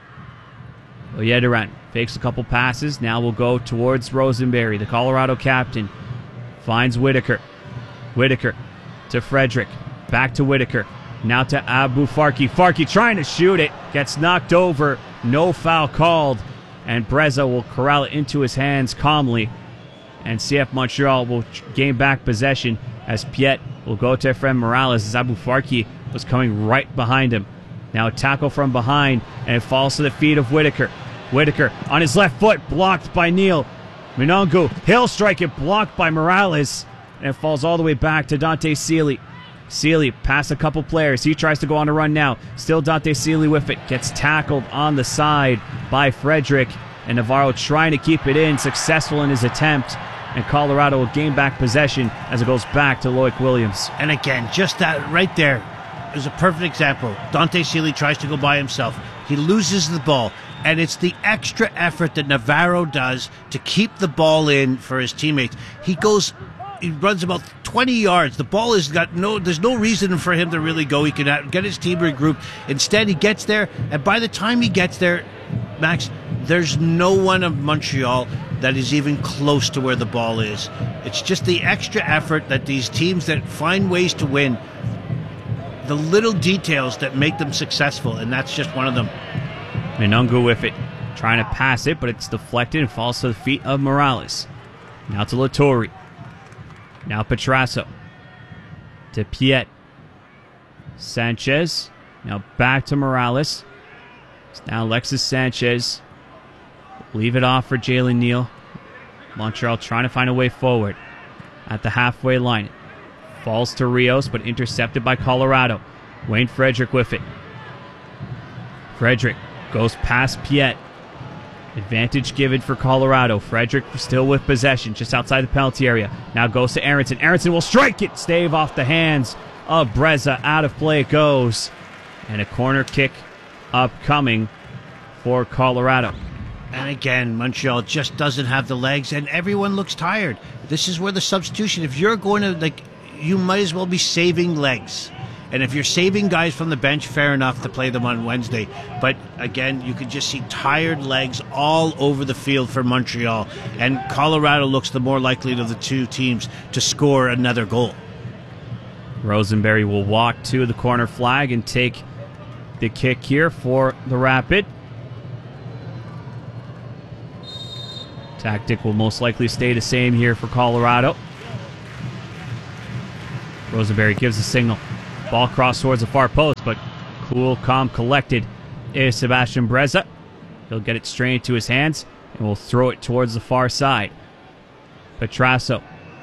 Oyederan fakes a couple passes. Now we'll go towards Rosenberry, the Colorado captain. Finds Whitaker. Whitaker to Frederick. Back to Whitaker. Now to Abu Farki. Farki trying to shoot it. Gets knocked over. No foul called. And Breza will corral it into his hands calmly. And CF Montreal will gain back possession as Piet will go to Efrain Morales as Abu Farki was coming right behind him. Now a tackle from behind, and it falls to the feet of Whitaker. Whitaker on his left foot, blocked by Neal. Minongu, he'll strike it, blocked by Morales. And it falls all the way back to Dante Sealy. Sealy past a couple players. He tries to go on a run now. Still Dante Sealy with it. Gets tackled on the side by Frederick. And Navarro trying to keep it in. Successful in his attempt. And Colorado will gain back possession as it goes back to Loic Williams. And again, just that right there is a perfect example. Dante Sealy tries to go by himself. He loses the ball. And it's the extra effort that Navarro does to keep the ball in for his teammates. He runs about 20 yards. The ball there's no reason for him to really go. He can get his team regrouped. Instead, he gets there, and by the time he gets there, Max, there's no one of Montreal that is even close to where the ball is. It's just the extra effort that these teams that find ways to win, the little details that make them successful, and that's just one of them. Minongu with it, trying to pass it, but it's deflected and falls to the feet of Morales. Now to Latore. Now Petrasso. To Piet. Sanchez. Now back to Morales. It's now Alexis Sanchez. Leave it off for Jalen Neal. Montreal trying to find a way forward at the halfway line. Falls to Rios, but intercepted by Colorado. Wayne Frederick with it. Frederick goes past Piet. Advantage given for Colorado. Frederick still with possession, just outside the penalty area. Now goes to Aronson. Aronson will strike it. Stave off the hands of Breza. Out of play it goes. And a corner kick upcoming for Colorado. And again, Montreal just doesn't have the legs, and everyone looks tired. This is where the substitution, if you're going to, you might as well be saving legs. And if you're saving guys from the bench, fair enough to play them on Wednesday. But again, you can just see tired legs all over the field for Montreal. And Colorado looks the more likely of the two teams to score another goal. Rosenberry will walk to the corner flag and take the kick here for the Rapid. Tactic will most likely stay the same here for Colorado. Rosenberry gives a signal. Ball crossed towards the far post, but cool, calm, collected is Sebastian Breza. He'll get it straight into his hands and will throw it towards the far side. Petrasso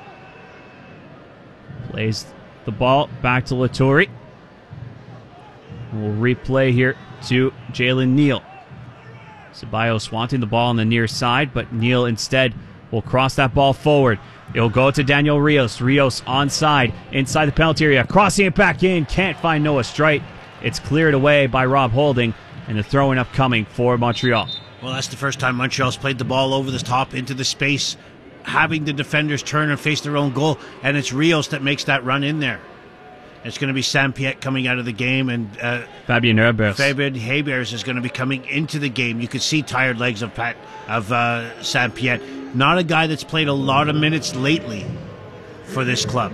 plays the ball back to Laturi. We'll replay here to Jalen Neal. Ceballos wanting the ball on the near side, but Neal instead will cross that ball forward. It'll go to Daniel Rios. Rios onside, inside the penalty area. Crossing it back in. Can't find Noah Streit. It's cleared away by Rob Holding, and the throw-in upcoming for Montreal. Well, that's the first time Montreal's played the ball over the top into the space, having the defenders turn and face their own goal, and it's Rios that makes that run in there. It's going to be Sam Piet coming out of the game, and Fabien Hebers is going to be coming into the game. You could see tired legs of Sam Piet. Not a guy that's played a lot of minutes lately for this club.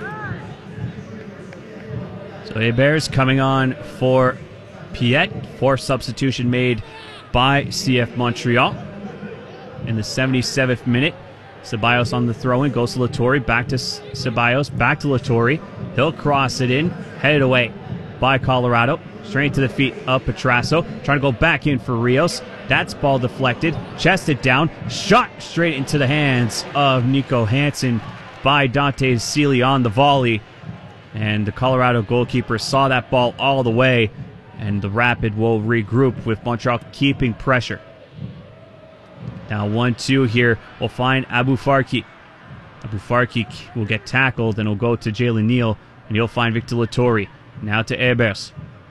So Hebers coming on for Piet. Fourth substitution made by CF Montreal. In the 77th minute, Ceballos on the throw-in, goes to Laturi, back to Ceballos, back to Laturi. He'll cross it in, headed away by Colorado. Straight to the feet of Petrasso, trying to go back in for Rios. That's ball deflected, chested down, shot straight into the hands of Nico Hansen by Dante Sealy on the volley. And the Colorado goalkeeper saw that ball all the way, and the Rapid will regroup with Montreal keeping pressure. Now 1-2 here. We'll find Abu Farki. Abu Farki will get tackled and will go to Jalen Neal, and he'll find Victor Laturi. Now to Hebers.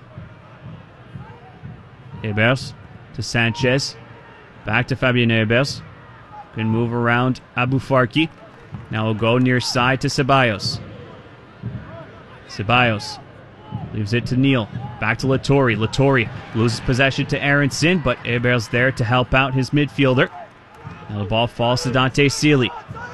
Hebers to Sanchez. Back to Fabien Hebers. Can move around Abu Farki. Now we'll go near side to Ceballos. Ceballos leaves it to Neal. Back to Laturi. Laturi loses possession to Aronson, but Hebers there to help out his midfielder. Now the ball falls to Dante Sealy.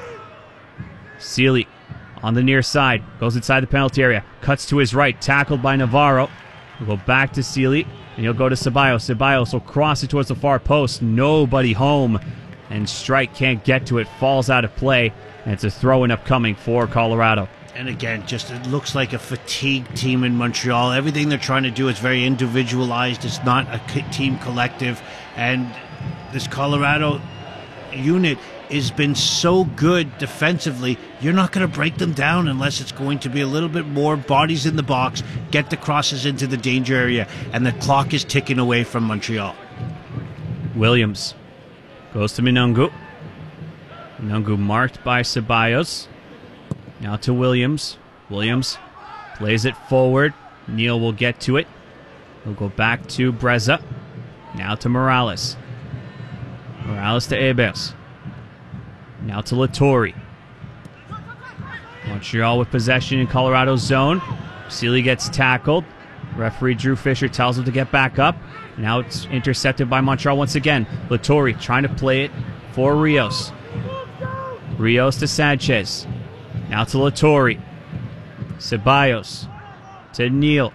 Sealy on the near side. Goes inside the penalty area. Cuts to his right. Tackled by Navarro. We'll go back to Sealy. And he'll go to Ceballos. Ceballos will cross it towards the far post. Nobody home. And Streit can't get to it. Falls out of play. And it's a throw-in upcoming for Colorado. And again, just it looks like a fatigued team in Montreal. Everything they're trying to do is very individualized. It's not a team collective. And this Colorado unit has been so good defensively. You're not going to break them down unless it's going to be a little bit more bodies in the box, get the crosses into the danger area, and the clock is ticking away from Montreal. Williams goes to Minungu. Minungu marked by Ceballos. Now to Williams. Williams plays it forward. Neal will get to it. He'll go back to Breza. Now to Morales. Morales to Hebers. Now to Laturi. Montreal with possession in Colorado's zone. Sealy gets tackled. Referee Drew Fisher tells him to get back up. Now it's intercepted by Montreal once again. Laturi trying to play it for Rios. Rios to Sanchez. Now to Laturi. Ceballos to Neal.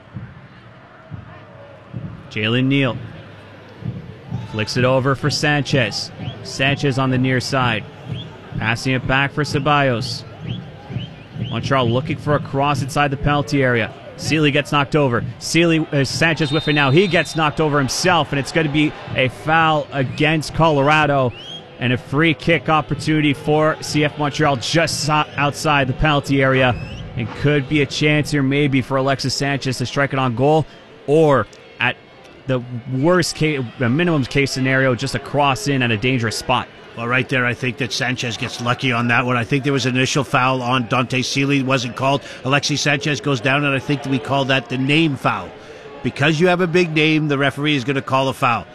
Jalen Neal flicks it over for Sanchez. Sanchez on the near side. Passing it back for Ceballos. Montreal looking for a cross inside the penalty area. Sealy gets knocked over. Sanchez with it now. He gets knocked over himself, and it's going to be a foul against Colorado and a free kick opportunity for CF Montreal just outside the penalty area. And could be a chance here maybe for Alexis Sanchez to strike it on goal, or at the worst case, the minimum case scenario, just a cross in at a dangerous spot. Well, right there, I think that Sanchez gets lucky on that one. I think there was an initial foul on Dante Sealy, wasn't called. Alexis Sanchez goes down, and I think we call that the name foul. Because you have a big name, the referee is going to call a foul.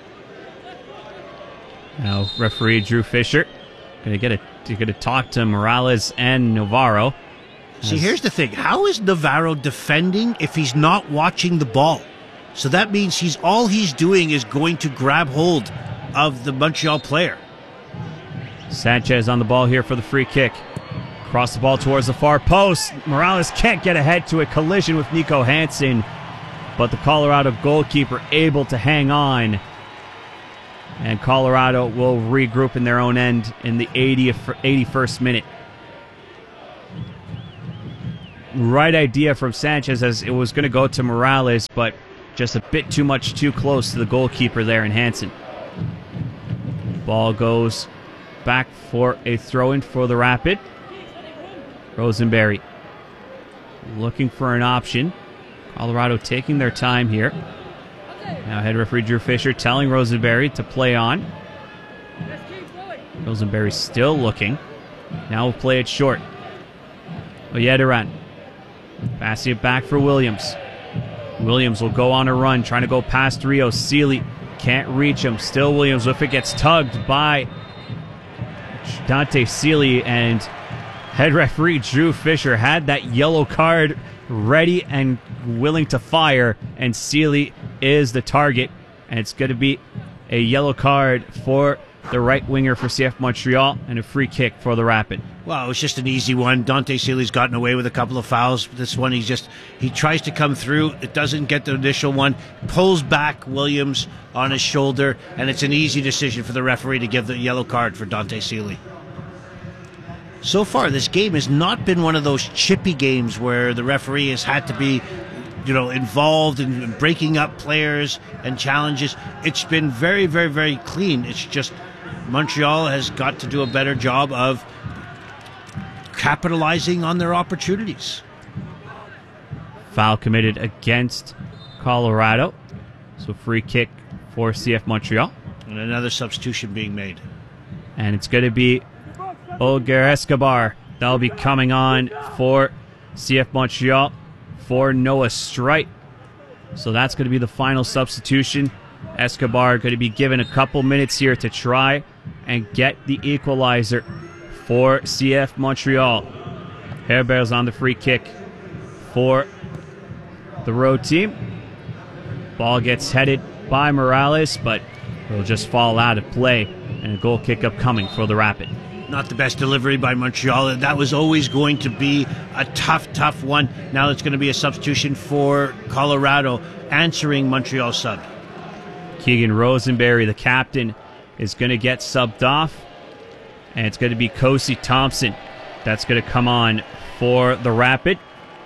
Now, referee Drew Fisher going to talk to Morales and Navarro. See, here's the thing. How is Navarro defending if he's not watching the ball? So that means all he's doing is going to grab hold of the Montreal player. Sanchez on the ball here for the free kick. Cross the ball towards the far post. Morales can't get ahead to a collision with Nico Hansen, but the Colorado goalkeeper able to hang on. And Colorado will regroup in their own end in the 81st minute. Right idea from Sanchez as it was going to go to Morales, but just a bit too close to the goalkeeper there in Hansen. Ball goes back for a throw-in for the Rapid. Rosenberry looking for an option. Colorado taking their time here. Now head referee Drew Fisher telling Rosenberry to play on. Rosenberry still looking. Now we'll play it short. Oyederan passing it back for Williams. Williams will go on a run, trying to go past Rio. Sealy can't reach him. Still Williams if it gets tugged by Dante Sealy, and head referee Drew Fisher had that yellow card ready and willing to fire, and Sealy is the target, and it's going to be a yellow card for the right winger for CF Montreal and a free kick for the Rapid. Well, it was just an easy one. Dante Sealy's gotten away with a couple of fouls. This one, he tries to come through. It doesn't get the initial one. Pulls back Williams on his shoulder, and it's an easy decision for the referee to give the yellow card for Dante Sealy. So far, this game has not been one of those chippy games where the referee has had to be, involved in breaking up players and challenges. It's been very, very, very clean. It's just Montreal has got to do a better job of capitalizing on their opportunities. Foul committed against Colorado. So free kick for CF Montreal. And another substitution being made. And it's going to be Olger Escobar. That'll be coming on for CF Montreal for Noah Streit. So that's going to be the final substitution. Escobar going to be given a couple minutes here to try and get the equalizer for CF Montreal. Hebert's on the free kick for the road team. Ball gets headed by Morales, but it'll just fall out of play, and a goal kick upcoming for the Rapid. Not the best delivery by Montreal. That was always going to be a tough one. Now it's going to be a substitution for Colorado, answering Montreal's sub. Keegan Rosenberry, the captain, is going to get subbed off, and it's going to be Kosi Thompson that's going to come on for the Rapid.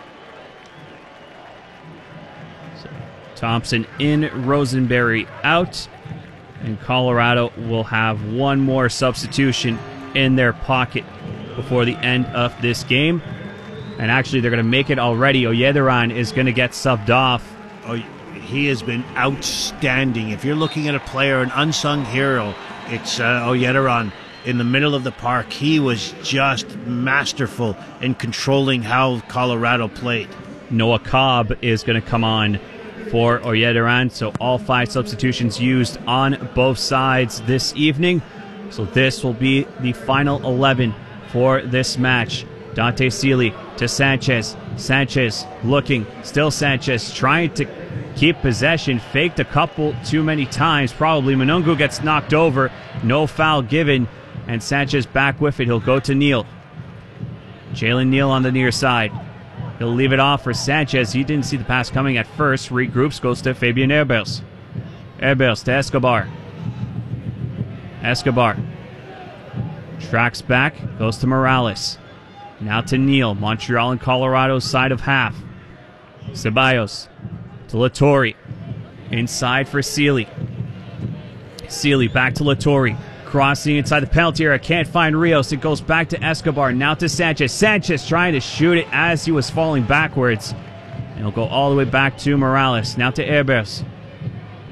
So Thompson in, Rosenberry out, and Colorado will have one more substitution in their pocket before the end of this game. And actually, they're going to make it already. Oyederan is going to get subbed off. Oh, he has been outstanding. If you're looking at a player, an unsung hero, it's Oyederan in the middle of the park. He was just masterful in controlling how Colorado played. Noah Cobb is going to come on for Oyederan. So all 5 substitutions used on both sides this evening. So this will be the final 11 for this match. Dante Sealy to Sanchez. Sanchez looking. Still Sanchez trying to keep possession. Faked a couple too many times. Probably Manungu gets knocked over. No foul given. And Sanchez back with it. He'll go to Neal. Jalen Neal on the near side. He'll leave it off for Sanchez. He didn't see the pass coming at first. Regroups. Goes to Fabian Heberts. Heberts to Escobar. Escobar tracks back, goes to Morales. Now to Neal. Montreal and Colorado's side of half. Ceballos to Latorre. Inside for Sealy. Sealy back to Latorre. Crossing inside the penalty area. Can't find Rios. It goes back to Escobar. Now to Sanchez. Sanchez trying to shoot it as he was falling backwards. And it'll go all the way back to Morales. Now to Heberts.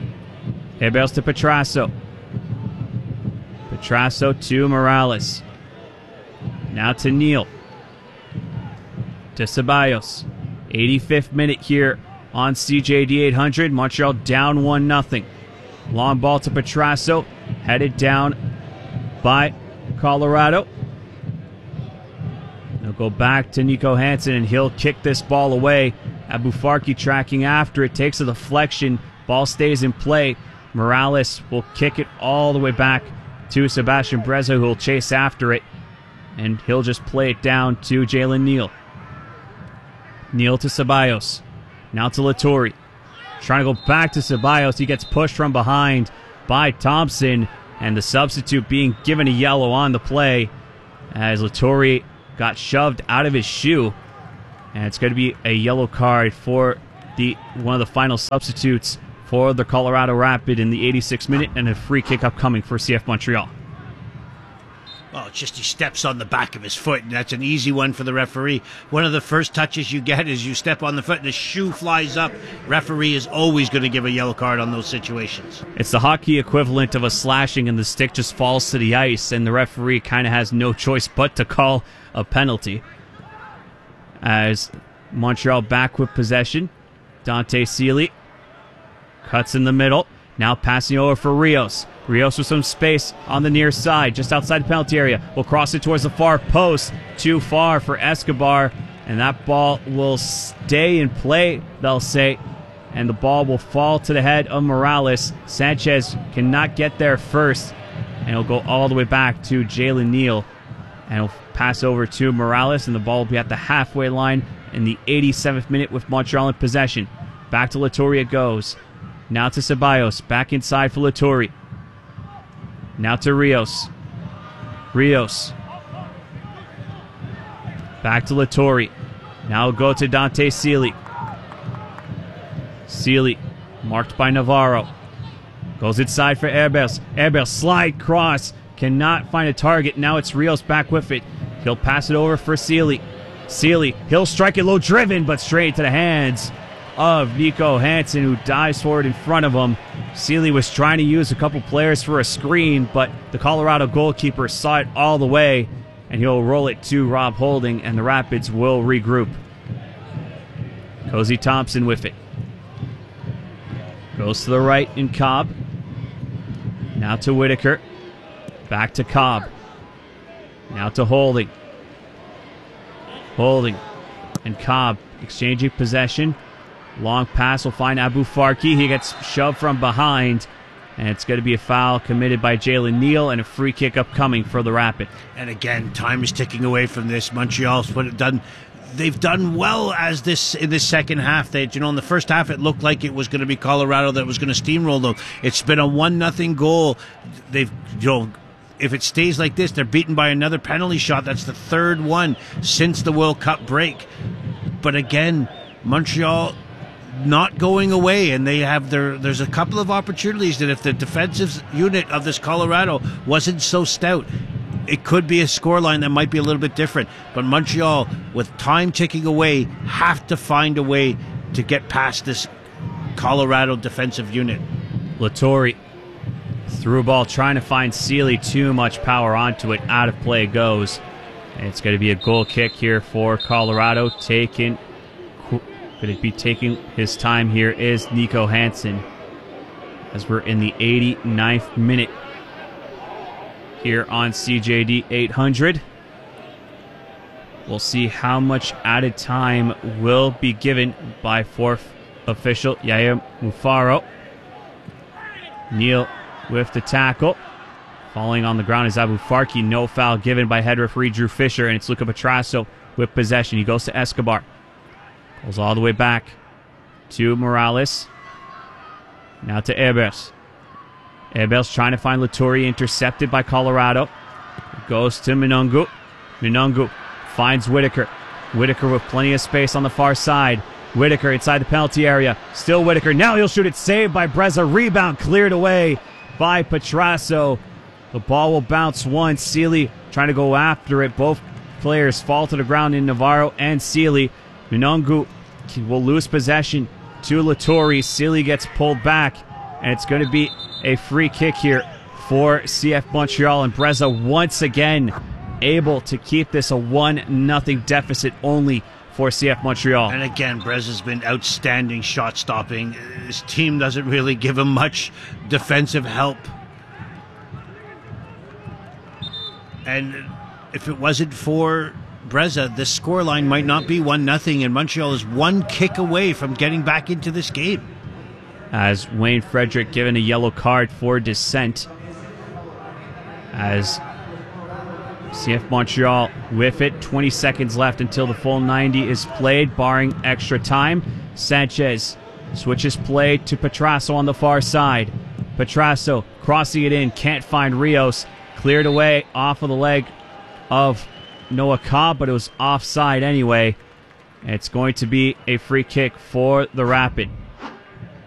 Erbels to Petrasso. Petrasso to Morales. Now to Neal. To Ceballos. 85th minute here on CJD 800. Montreal down 1-0. Long ball to Petrasso. Headed down by Colorado. They'll go back to Nico Hansen, and he'll kick this ball away. Abufarki tracking after it. Takes a deflection. Ball stays in play. Morales will kick it all the way back to Sebastian Breza, who will chase after it. And he'll just play it down to Jalen Neal. Neal to Ceballos. Now to Laturi. Trying to go back to Ceballos. He gets pushed from behind by Thompson. And the substitute being given a yellow on the play as Laturi got shoved out of his shoe. And it's going to be a yellow card for one of the final substitutes for the Colorado Rapid in the 86th minute, and a free kick upcoming for CF Montreal. Well, it's just he steps on the back of his foot, and that's an easy one for the referee. One of the first touches you get is you step on the foot and the shoe flies up. Referee is always going to give a yellow card on those situations. It's the hockey equivalent of a slashing, and the stick just falls to the ice, and the referee kind of has no choice but to call a penalty. As Montreal back with possession, Dante Sealy cuts in the middle. Now passing over for Rios. Rios with some space on the near side, just outside the penalty area. Will cross it towards the far post. Too far for Escobar. And that ball will stay in play, they'll say. And the ball will fall to the head of Morales. Sanchez cannot get there first. And it'll go all the way back to Jalen Neal. And it'll pass over to Morales. And the ball will be at the halfway line in the 87th minute with Montreal in possession. Back to Laturi it goes. Now to Ceballos. Back inside for Laturi. Now to Rios. Rios. Back to Laturi. Now go to Dante Sealy. Sealy, marked by Navarro. Goes inside for Erbels. Erbels, slide cross. Cannot find a target. Now it's Rios back with it. He'll pass it over for Sealy. Sealy, he'll strike it low, driven, but straight to the hands of Nico Hansen, who dives forward in front of him. Sealy was trying to use a couple players for a screen, but the Colorado goalkeeper saw it all the way, and he'll roll it to Rob Holding, and the Rapids will regroup. Cozy Thompson with it. Goes to the right in Cobb. Now to Whitaker. Back to Cobb. Now to Holding. Holding and Cobb exchanging possession. Long pass will find Abufarki. He gets shoved from behind. And it's going to be a foul committed by Jalen Neal and a free kick upcoming for the Rapid. And again, time is ticking away from this. Montreal's they've done well as this in this second half. In the first half it looked like it was going to be Colorado that was going to steamroll them. It's been a 1-0 goal. If it stays like this, they're beaten by another penalty shot. That's the third one since the World Cup break. But again, Montreal not going away, and they have there's a couple of opportunities that if the defensive unit of this Colorado wasn't so stout, it could be a scoreline that might be a little bit different. But Montreal, with time ticking away, have to find a way to get past this Colorado defensive unit. Laturi through ball, trying to find Sealy. Too much power onto it. Out of play it goes. And it's going to be a goal kick here for Colorado. Going to be taking his time here is Nico Hansen, as we're in the 89th minute here on CJD 800. We'll see how much added time will be given by fourth official Yair Mufaro. Neal with the tackle. Falling on the ground is Abufarki. No foul given by head referee Drew Fisher, and it's Luca Petrasso with possession. He goes to Escobar. Goes all the way back to Morales. Now to Erbels. Erbels trying to find Laturi, intercepted by Colorado. Goes to Minungu. Minungu finds Whitaker. Whitaker with plenty of space on the far side. Whitaker inside the penalty area. Still Whitaker. Now he'll shoot it. Saved by Breza. Rebound cleared away by Petrasso. The ball will bounce once. Sealy trying to go after it. Both players fall to the ground in Navarro and Sealy. Minungu will lose possession to Laturi. Sealy gets pulled back. And it's going to be a free kick here for CF Montreal. And Breza once again able to keep this a 1-0 deficit only for CF Montreal. And again, Breza's been outstanding shot stopping. His team doesn't really give him much defensive help. And if it wasn't for Breza, the scoreline might not be 1-0, and Montreal is one kick away from getting back into this game. As Wayne Frederick given a yellow card for dissent. As CF Montreal with it, 20 seconds left until the full 90 is played, barring extra time. Sanchez switches play to Petrasso on the far side. Petrasso crossing it in, can't find Rios. Cleared away off of the leg of Noah Cobb, but it was offside anyway. It's going to be a free kick for the Rapid.